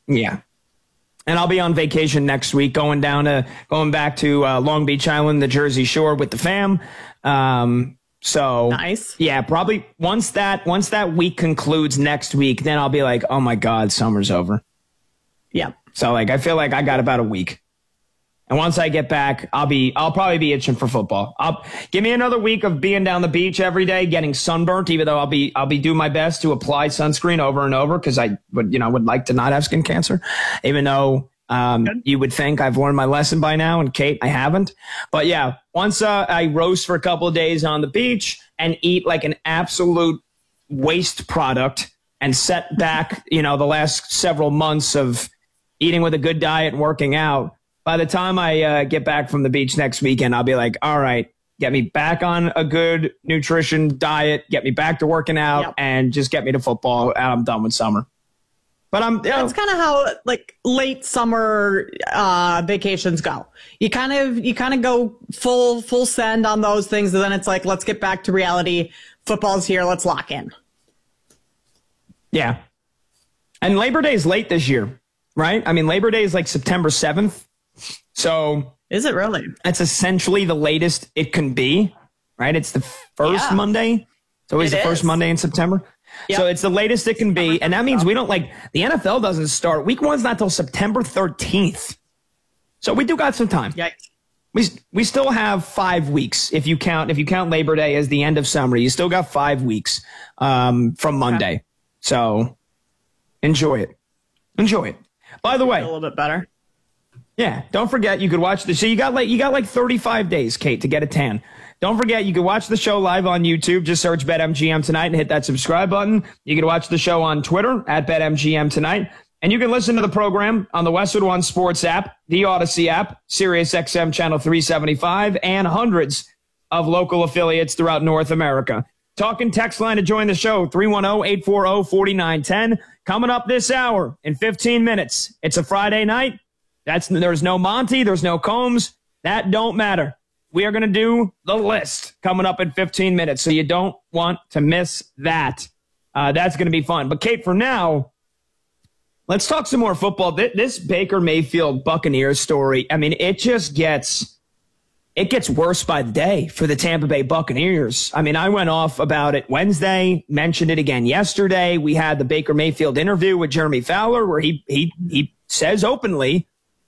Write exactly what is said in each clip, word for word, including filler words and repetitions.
Yeah. And I'll be on vacation next week, going down to going back to uh, Long Beach Island, the Jersey Shore with the fam. Um, so nice. Yeah, probably once that once that week concludes next week, then I'll be like, oh my God, summer's over. Yeah. So like, I feel like I got about a week. And once I get back, I'll be, I'll probably be itching for football. I'll give me another week of being down the beach every day, getting sunburnt, even though I'll be, I'll be doing my best to apply sunscreen over and over. Cause I would, you know, would like to not have skin cancer, even though, um, you would think I've learned my lesson by now. And Kate, I haven't. But yeah, once, uh, I roast for a couple of days on the beach and eat like an absolute waste product and set back, you know, the last several months of eating with a good diet and working out. By the time I uh, get back from the beach next weekend, I'll be like, all right, get me back on a good nutrition diet, get me back to working out, yep. and just get me to football. And I'm done with summer. But I'm, you know, that's kind of how like late summer uh, vacations go. You kind of you kind of go full full send on those things, and then it's like, let's get back to reality. Football's here. Let's lock in. Yeah. And Labor Day is late this year, right? I mean, Labor Day is like September seventh. So is it really? That's essentially the latest it can be, right? It's the first yeah. Monday. It's always it the is. first Monday in September. Yep. So it's the latest it can be. And that means we don't like the N F L doesn't start. Week one's not till September thirteenth. So we do got some time. Yikes. We we still have five weeks if you count if you count Labor Day as the end of summer. You still got five weeks um, from Monday. Okay. So enjoy it. Enjoy it. By the way, a little bit better. Yeah, don't forget you could watch the show. You got like you got like thirty-five days, Kate, to get a tan. Don't forget you can watch the show live on YouTube. Just search BetMGM Tonight and hit that subscribe button. You can watch the show on Twitter at BetMGM Tonight. And you can listen to the program on the Westwood One Sports app, the Odyssey app, Sirius X M Channel three seventy-five, and hundreds of local affiliates throughout North America. Talk and text line to join the show, three one zero, eight four zero, four nine one zero. Coming up this hour in fifteen minutes. It's a Friday night. That's There's no Monty. There's no Combs. That don't matter. We are going to do the list coming up in fifteen minutes, so you don't want to miss that. Uh, that's going to be fun. But, Kate, for now, let's talk some more football. This Baker Mayfield Buccaneers story, I mean, it just gets it gets worse by the day for the Tampa Bay Buccaneers. I mean, I went off about it Wednesday, mentioned it again yesterday. We had the Baker Mayfield interview with Jeremy Fowler where he he he says openly,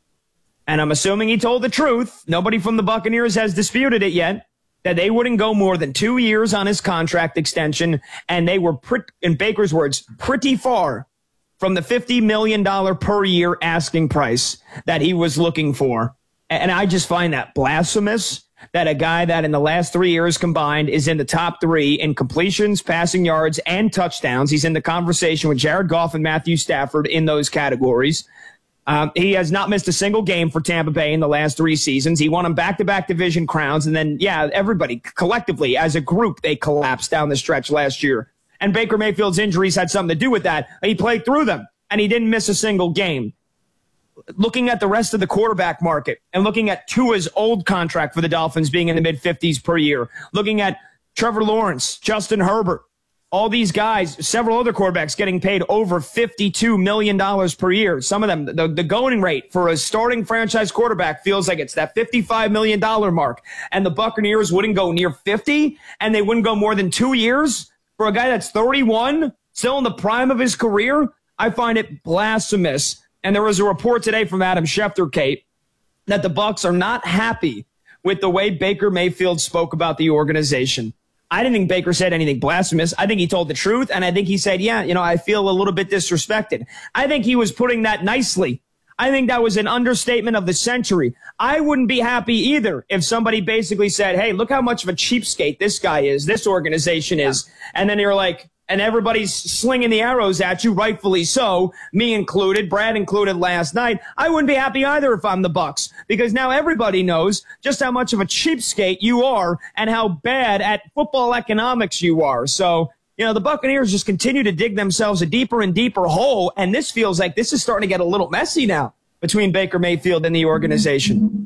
and I'm assuming he told the truth, nobody from the Buccaneers has disputed it yet, that they wouldn't go more than two years on his contract extension, and they were, in Baker's words, pretty far from the fifty million dollars per year asking price that he was looking for. And I just find that blasphemous that a guy that in the last three years combined is in the top three in completions, passing yards, and touchdowns. He's in the conversation with Jared Goff and Matthew Stafford in those categories. Um, he has not missed a single game for Tampa Bay in the last three seasons. He won them back-to-back division crowns. And then, yeah, everybody collectively as a group, they collapsed down the stretch last year. And Baker Mayfield's injuries had something to do with that. He played through them, and he didn't miss a single game. Looking at the rest of the quarterback market and looking at Tua's old contract for the Dolphins being in the mid-fifties per year, looking at Trevor Lawrence, Justin Herbert, all these guys, several other quarterbacks getting paid over fifty-two million dollars per year. Some of them, the, the going rate for a starting franchise quarterback feels like it's that fifty-five million dollars mark. And the Buccaneers wouldn't go near fifty, and they wouldn't go more than two years for a guy that's thirty-one, still in the prime of his career. I find it blasphemous. And there was a report today from Adam Schefter, Kate, that the Bucs are not happy with the way Baker Mayfield spoke about the organization. I didn't think Baker said anything blasphemous. I think he told the truth, and I think he said, yeah, you know, I feel a little bit disrespected. I think he was putting that nicely. I think that was an understatement of the century. I wouldn't be happy either if somebody basically said, hey, look how much of a cheapskate this guy is, this organization is. Yeah. And then you're like, and everybody's slinging the arrows at you, rightfully so, me included, Brad included last night. I wouldn't be happy either if I'm the Bucs, because now everybody knows just how much of a cheapskate you are and how bad at football economics you are. So, you know, the Buccaneers just continue to dig themselves a deeper and deeper hole, and this feels like this is starting to get a little messy now between Baker Mayfield and the organization.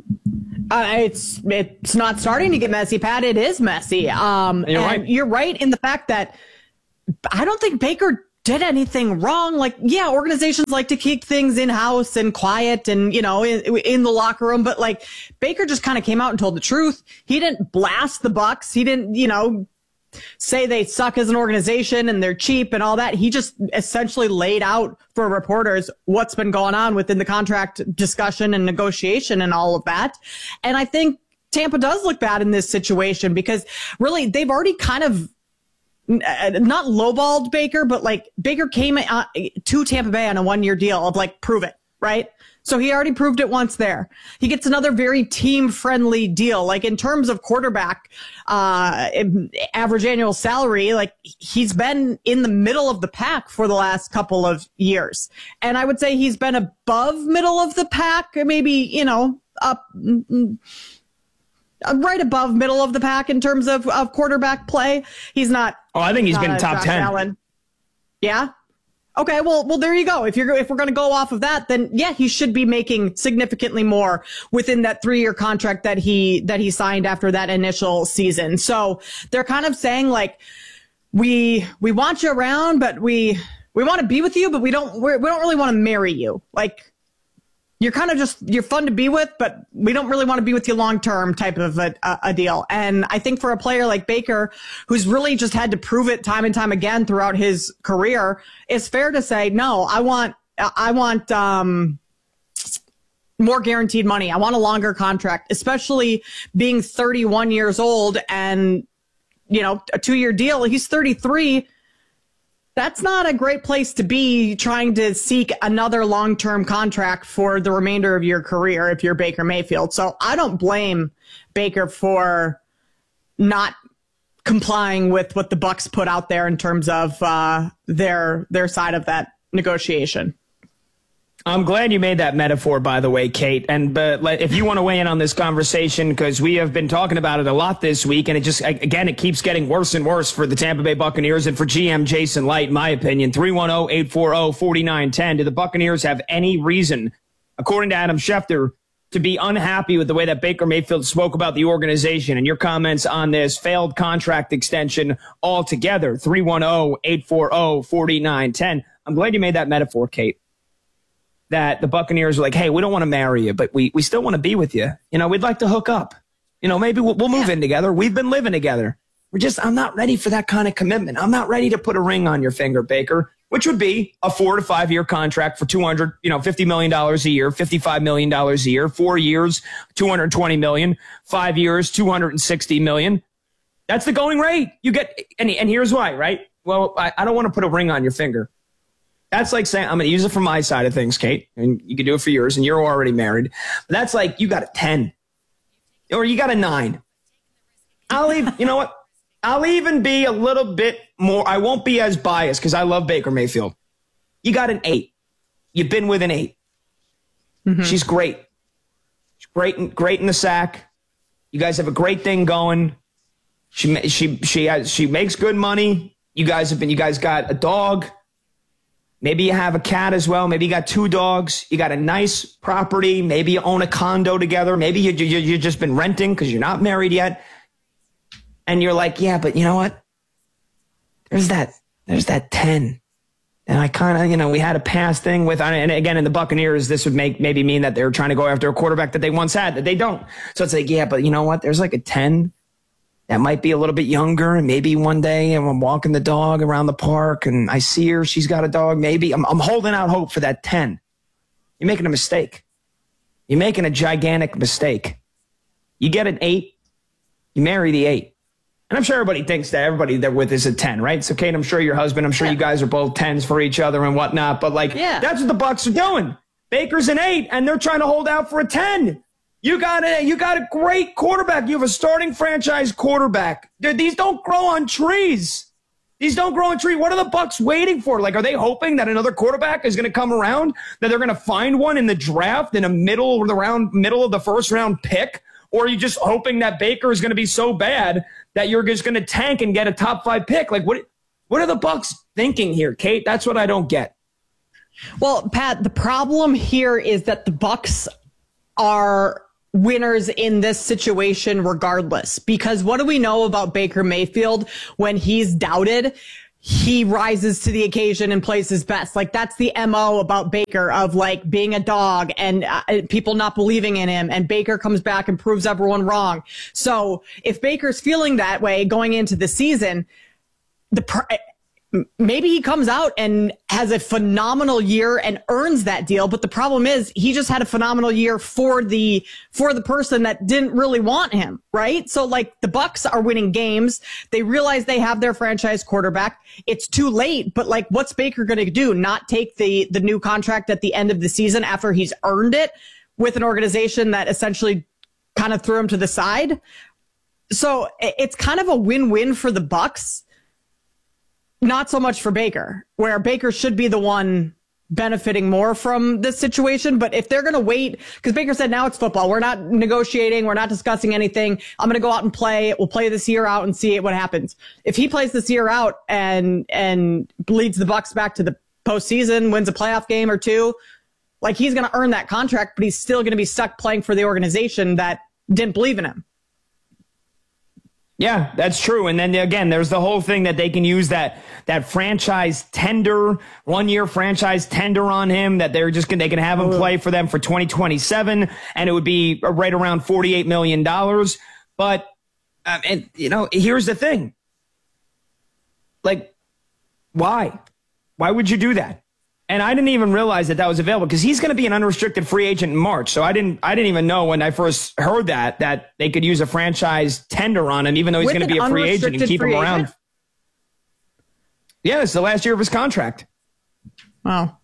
Uh, it's it's not starting to get messy, Pat. It is messy. Um, you're and right. You're right in the fact that I don't think Baker did anything wrong. Like, yeah, organizations like to keep things in-house and quiet and, you know, in, in the locker room. But like, Baker just kind of came out and told the truth. He didn't blast the Bucks. He didn't, you know, say they suck as an organization and they're cheap and all that. He just essentially laid out for reporters what's been going on within the contract discussion and negotiation and all of that. And I think Tampa does look bad in this situation because really they've already kind of not lowballed Baker, but like Baker came uh, to Tampa Bay on a one-year deal of like, prove it, right? So he already proved it once there. He gets another very team-friendly deal. Like in terms of quarterback uh average annual salary, like he's been in the middle of the pack for the last couple of years. And I would say he's been above middle of the pack, maybe, you know, up right above middle of the pack in terms of, of quarterback play. He's not. Oh, I think he's been top ten. Allen. Yeah. Okay. Well, well, there you go. If you're, if we're going to go off of that, then yeah, he should be making significantly more within that three-year contract that he, that he signed after that initial season. So they're kind of saying like, we, we want you around, but we, we want to be with you, but we don't, we're, we don't really want to marry you. Like, you're kind of just, you're fun to be with, but we don't really want to be with you long-term type of a, a, a deal. And I think for a player like Baker, who's really just had to prove it time and time again throughout his career, it's fair to say, no, I want, I want, um, more guaranteed money. I want a longer contract, especially being thirty-one years old and, you know, a two-year deal. He's thirty-three. That's not a great place to be trying to seek another long-term contract for the remainder of your career if you're Baker Mayfield. So I don't blame Baker for not complying with what the Bucks put out there in terms of uh, their their side of that negotiation. I'm glad you made that metaphor, by the way, Kate. And but if you want to weigh in on this conversation, because we have been talking about it a lot this week, and it just, again, it keeps getting worse and worse for the Tampa Bay Buccaneers and for G M Jason Light, in my opinion. three one zero, eight four zero, four nine one zero. Do the Buccaneers have any reason, according to Adam Schefter, to be unhappy with the way that Baker Mayfield spoke about the organization? And your comments on this failed contract extension altogether. three one zero, eight four zero, four nine one zero. I'm glad you made that metaphor, Kate. That the Buccaneers are like, hey, we don't want to marry you, but we, we still want to be with you. You know, we'd like to hook up. You know, maybe we'll, we'll move yeah. in together. We've been living together. We're just, I'm not ready for that kind of commitment. I'm not ready to put a ring on your finger, Baker, which would be a four to five year contract for two hundred, you know, fifty million dollars a year, fifty-five million dollars a year, four years, two hundred twenty million dollars, five years, two hundred sixty million dollars. That's the going rate. You get, and, and here's why, right? Well, I, I don't want to put a ring on your finger. That's like saying, I'm going to use it from my side of things, Kate, and you can do it for yours, and you're already married. But that's like, you got a ten, or you got a nine. I'll even, you know what? I'll even be a little bit more, I won't be as biased because I love Baker Mayfield. You got an eight. You've been with an eight. Mm-hmm. She's great. She's great, in, great in the sack. You guys have a great thing going. She, she, she has, she makes good money. You guys have been, you guys got a dog. Maybe you have a cat as well. Maybe you got two dogs. You got a nice property. Maybe you own a condo together. Maybe you, you, you've just been renting because you're not married yet. And you're like, yeah, but you know what? There's that, there's that ten. And I kind of, you know, we had a past thing with, and again, in the Buccaneers, this would make maybe mean that they're trying to go after a quarterback that they once had, that they don't. So it's like, yeah, but you know what? There's like a ten that might be a little bit younger, and maybe one day and I'm walking the dog around the park and I see her, she's got a dog. Maybe I'm, I'm holding out hope for that ten. You're making a mistake. You're making a gigantic mistake. You get an eight, you marry the eight. And I'm sure everybody thinks that everybody that with is a ten, right? So Kate, I'm sure your husband, I'm sure yeah. you guys are both tens for each other and whatnot, but like, yeah. that's what the Bucs are doing. Baker's an eight and they're trying to hold out for a ten. You got a, you got a great quarterback. You have a starting franchise quarterback. Dude, these don't grow on trees. These don't grow on trees. What are the Bucs waiting for? Like, are they hoping that another quarterback is going to come around, that they're going to find one in the draft in a middle of the round, middle of the first round pick? Or are you just hoping that Baker is going to be so bad that you're just going to tank and get a top five pick? Like, what, what are the Bucs thinking here, Kate? That's what I don't get. Well, Pat, the problem here is that the Bucs are winners in this situation regardless, because what do we know about Baker Mayfield when he's doubted? he rises to the occasion and plays his best. Like that's the M O about Baker of like being a dog and uh, people not believing in him. And Baker comes back and proves everyone wrong. So if Baker's feeling that way going into the season, the pr- maybe he comes out and has a phenomenal year and earns that deal. But the problem is he just had a phenomenal year for the, for the person that didn't really want him. Right. So like the Bucs are winning games. They realize they have their franchise quarterback. It's too late, but like what's Baker going to do? Not take the, the new contract at the end of the season after he's earned it with an organization that essentially kind of threw him to the side. So it's kind of a win-win for the Bucs. Not so much for Baker, where Baker should be the one benefiting more from this situation. But if they're going to wait, because Baker said now it's football. We're not negotiating. We're not discussing anything. I'm going to go out and play. We'll play this year out and see what happens. If he plays this year out and and leads the Bucs back to the postseason, wins a playoff game or two, like he's going to earn that contract, but he's still going to be stuck playing for the organization that didn't believe in him. Yeah, that's true. And then again, there's the whole thing that they can use that that franchise tender, one year franchise tender on him that they're just going they can have him play for them for twenty twenty-seven, and it would be right around forty-eight million dollars. But um, and you know, here's the thing. Like, why? Why would you do that? And I didn't even realize that that was available because he's going to be an unrestricted free agent in March. So I didn't, I didn't even know when I first heard that, that they could use a franchise tender on him, even though he's going to be a free agent and keep him around. Agent? Yeah, it's the last year of his contract. Wow.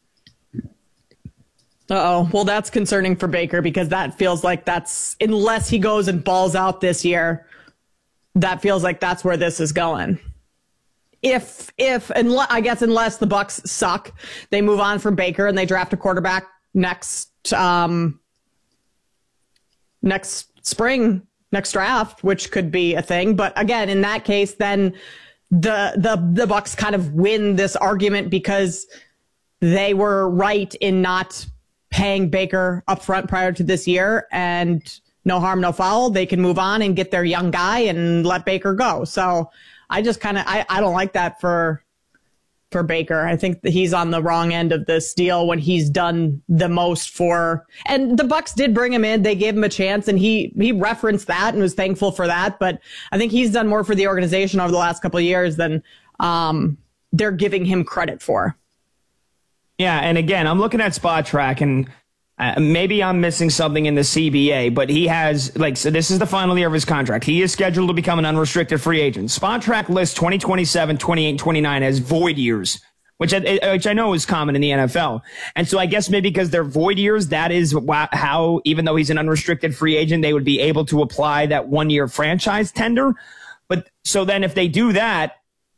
Uh-oh. Well, that's concerning for Baker because that feels like that's, unless he goes and balls out this year, that feels like that's where this is going. If, if, unless, I guess unless the Bucs suck, they move on from Baker and they draft a quarterback next, um, next spring, next draft, which could be a thing. But again, in that case, then the, the, the Bucs kind of win this argument because they were right in not paying Baker up front prior to this year, and no harm, no foul. They can move on and get their young guy and let Baker go. So, I just kind of, I, I don't like that for, for Baker. I think that he's on the wrong end of this deal when he's done the most for, and the Bucs did bring him in. They gave him a chance and he, he referenced that and was thankful for that. But I think he's done more for the organization over the last couple of years than, um, they're giving him credit for. Yeah. And again, I'm looking at Spot Track and Uh, maybe I'm missing something in the C B A, but he has, like, so this is the final year of his contract. He is scheduled to become an unrestricted free agent. Spot Track lists twenty twenty-seven, twenty-eight, and twenty-nine as void years, which I, which I know is common in the N F L. And so I guess maybe because they're void years, that is how, even though he's an unrestricted free agent, they would be able to apply that one-year franchise tender. But so then if they do that,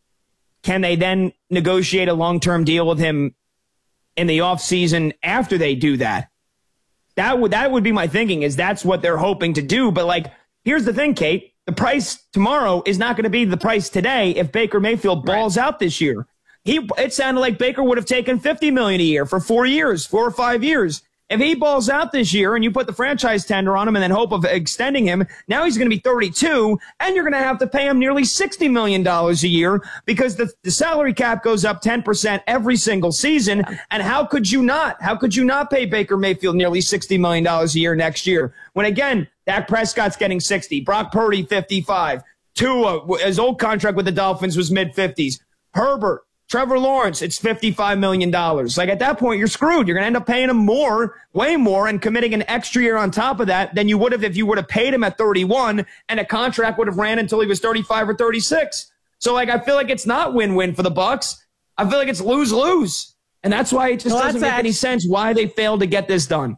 can they then negotiate a long-term deal with him in the offseason after they do that? That would that would be my thinking, is that's what they're hoping to do. But, like, here's the thing, Kate. The price tomorrow is not going to be the price today if Baker Mayfield balls right out this year. He It sounded like Baker would have taken fifty million dollars a year for four years, four or five years. If he balls out this year and you put the franchise tender on him and then hope of extending him, now he's going to be thirty-two, and you're going to have to pay him nearly sixty million dollars a year because the, the salary cap goes up ten percent every single season. And how could you not? How could you not pay Baker Mayfield nearly sixty million dollars a year next year? When, again, Dak Prescott's getting sixty, Brock Purdy fifty-five, Tua, his old contract with the Dolphins was mid-fifties, Herbert, Trevor Lawrence, it's fifty-five million dollars. Like, at that point, you're screwed. You're going to end up paying him more, way more, and committing an extra year on top of that than you would have if you would have paid him at thirty-one and a contract would have ran until he was thirty-five or thirty-six. So, like, I feel like it's not win-win for the Bucs. I feel like it's lose-lose. And that's why it just well, doesn't make actually- any sense why they failed to get this done.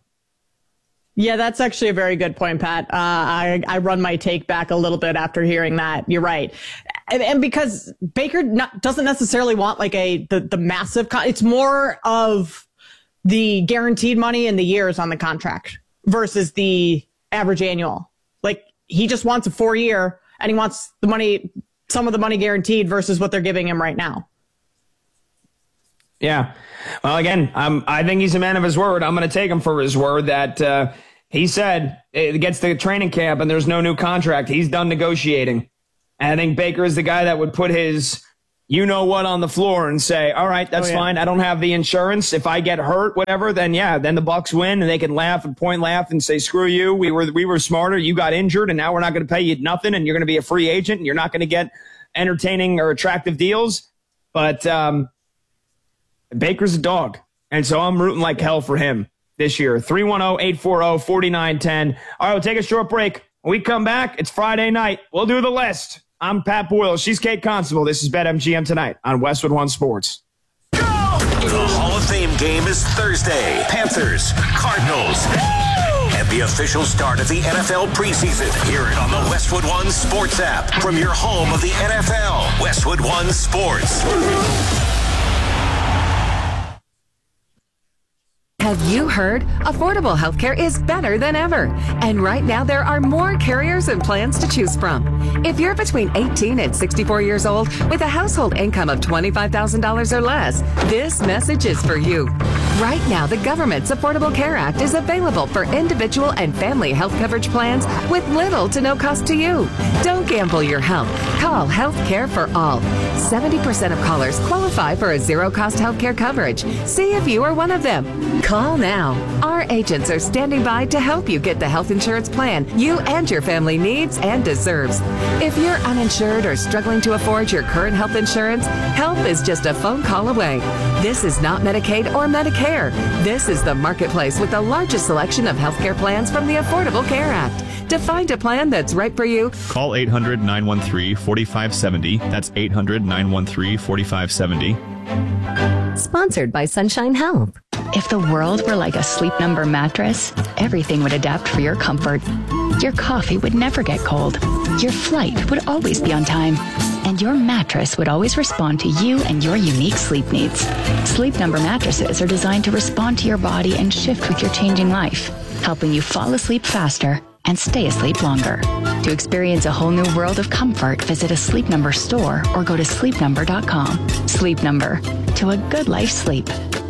Yeah, that's actually a very good point, Pat. Uh, I, I run my take back a little bit after hearing that. You're right. And, and because Baker not, doesn't necessarily want like a, the, the massive, con- it's more of the guaranteed money and the years on the contract versus the average annual. Like, he just wants a four year and he wants the money, some of the money guaranteed versus what they're giving him right now. Yeah. Well, again, um, I think he's a man of his word. I'm going to take him for his word that uh, he said it gets to training camp and there's no new contract. He's done negotiating. And I think Baker is the guy that would put his you know what on the floor and say, all right, that's oh, yeah. fine. I don't have the insurance. If I get hurt, whatever, then yeah, then the Bucks win and they can laugh and point laugh and say, screw you. We were, we were smarter. You got injured and now we're not going to pay you nothing. And you're going to be a free agent and you're not going to get entertaining or attractive deals. But, um, Baker's a dog. And so I'm rooting like hell for him this year. three one zero, eight four zero, four nine one zero. All right, we'll take a short break. When we come back, it's Friday night. We'll do the list. I'm Pat Boyle. She's Kate Constable. This is BetMGM Tonight on Westwood One Sports. Go! The Hall of Fame game is Thursday. Panthers, Cardinals. Woo! And the official start of the N F L preseason. Hear it on the Westwood One Sports app from your home of the N F L. Westwood One Sports. Have you heard? Affordable healthcare is better than ever. And right now, there are more carriers and plans to choose from. If you're between eighteen and sixty-four years old with a household income of twenty-five thousand dollars or less, this message is for you. Right now, the government's Affordable Care Act is available for individual and family health coverage plans with little to no cost to you. Don't gamble your health. Call Health Care for All. seventy percent of callers qualify for a zero-cost health care coverage. See if you are one of them. Call now. Our agents are standing by to help you get the health insurance plan you and your family needs and deserves. If you're uninsured or struggling to afford your current health insurance, help is just a phone call away. This is not Medicaid or Medicare. This is the marketplace with the largest selection of healthcare plans from the Affordable Care Act. To find a plan that's right for you, call eight hundred, nine one three, four five seven zero. That's eight hundred, nine one three, four five seven zero. Sponsored by Sunshine Health. If the world were like a Sleep Number mattress, everything would adapt for your comfort. Your coffee would never get cold. Your flight would always be on time. And your mattress would always respond to you and your unique sleep needs. Sleep Number mattresses are designed to respond to your body and shift with your changing life, helping you fall asleep faster and stay asleep longer. To experience a whole new world of comfort, visit a Sleep Number store or go to sleep number dot com. Sleep Number, to a good life sleep.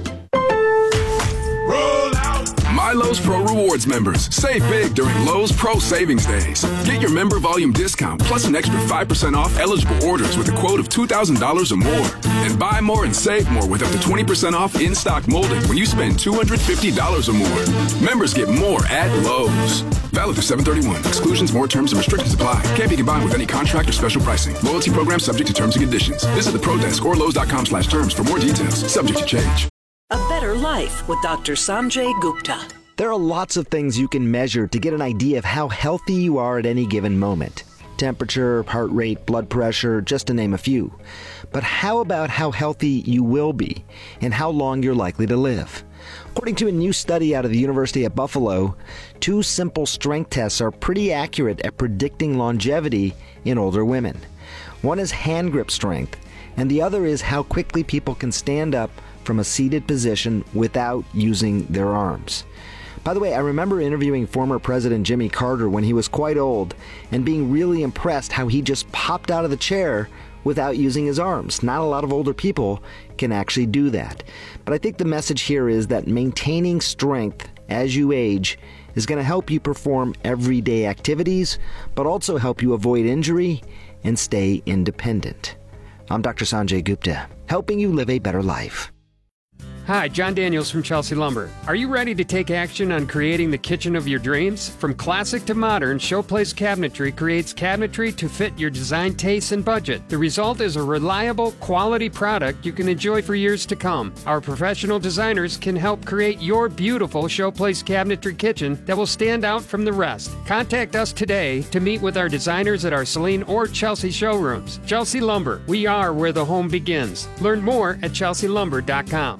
My Lowe's Pro Rewards members, save big during Lowe's Pro Savings Days. Get your member volume discount plus an extra five percent off eligible orders with a quote of two thousand dollars or more. And buy more and save more with up to twenty percent off in-stock molding when you spend two hundred fifty dollars or more. Members get more at Lowe's. Valid through seven thirty-one. Exclusions, more terms, and restrictions apply. Can't be combined with any contract or special pricing. Loyalty program subject to terms and conditions. Visit the Pro Desk or Lowe's dot com slash terms for more details. Subject to change. A better life with Doctor Sanjay Gupta. There are lots of things you can measure to get an idea of how healthy you are at any given moment. Temperature, heart rate, blood pressure, just to name a few. But how about how healthy you will be and how long you're likely to live? According to a new study out of the University of Buffalo, two simple strength tests are pretty accurate at predicting longevity in older women. One is hand grip strength, and the other is how quickly people can stand up from a seated position without using their arms. By the way, I remember interviewing former President Jimmy Carter when he was quite old and being really impressed how he just popped out of the chair without using his arms. Not a lot of older people can actually do that. But I think the message here is that maintaining strength as you age is going to help you perform everyday activities, but also help you avoid injury and stay independent. I'm Doctor Sanjay Gupta, helping you live a better life. Hi, John Daniels from Chelsea Lumber. Are you ready to take action on creating the kitchen of your dreams? From classic to modern, Showplace Cabinetry creates cabinetry to fit your design tastes and budget. The result is a reliable, quality product you can enjoy for years to come. Our professional designers can help create your beautiful Showplace Cabinetry kitchen that will stand out from the rest. Contact us today to meet with our designers at our Saline or Chelsea showrooms. Chelsea Lumber, we are where the home begins. Learn more at chelsea lumber dot com.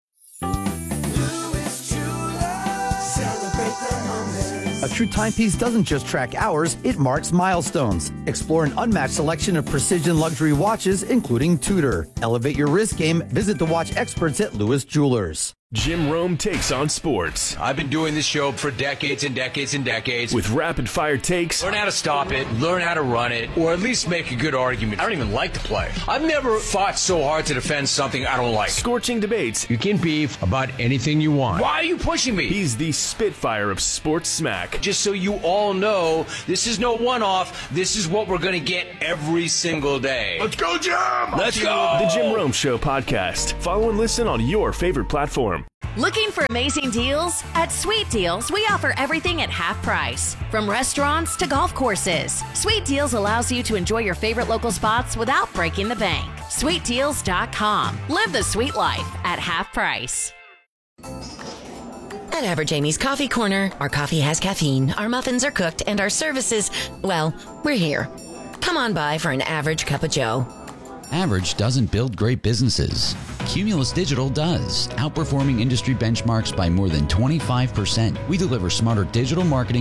A true timepiece doesn't just track hours, it marks milestones. Explore an unmatched selection of precision luxury watches, including Tudor. Elevate your wrist game. Visit the watch experts at Lewis Jewelers. Jim Rome takes on sports. I've been doing this show for decades and decades and decades. With rapid-fire takes. Learn how to stop it, learn how to run it, or at least make a good argument. I don't even like to play. I've never fought so hard to defend something I don't like. Scorching debates. You can beef about anything you want. Why are you pushing me? He's the Spitfire of sports smack. Just so you all know, this is no one-off. This is what we're going to get every single day. Let's go, Jim! Let's go! The Jim Rome Show podcast. Follow and listen on your favorite platform. Looking for amazing deals? At Sweet Deals, we offer everything at half price. From restaurants to golf courses, Sweet Deals allows you to enjoy your favorite local spots without breaking the bank. sweet deals dot com. Live the sweet life at half price. At Average Amy's Coffee Corner, our coffee has caffeine, our muffins are cooked, and our services, well, we're here. Come on by for an average cup of joe. Average doesn't build great businesses. Cumulus Digital does, outperforming industry benchmarks by more than twenty-five percent. We deliver smarter digital marketing